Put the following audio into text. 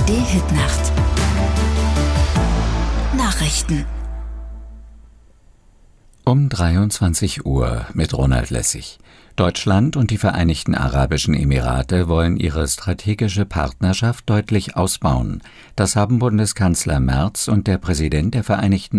ARD-Hitnacht. Nachrichten. Um 23 Uhr mit Ronald Lessig. Deutschland und die Vereinigten Arabischen Emirate wollen ihre strategische Partnerschaft deutlich ausbauen. Das haben Bundeskanzler Merz und der Präsident der Vereinigten